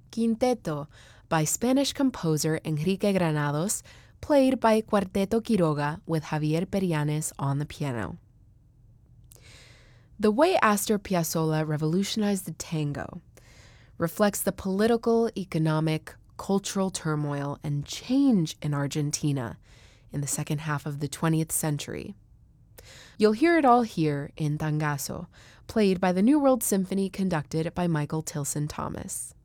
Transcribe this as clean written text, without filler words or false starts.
Quinteto by Spanish composer Enrique Granados, played by Cuarteto Quiroga with Javier Perianes on the piano. The way Astor Piazzolla revolutionized the tango reflects the political, economic, cultural turmoil and change in Argentina in the second half of the 20th century. You'll hear it all here in Tangazo, played by the New World Symphony conducted by Michael Tilson Thomas.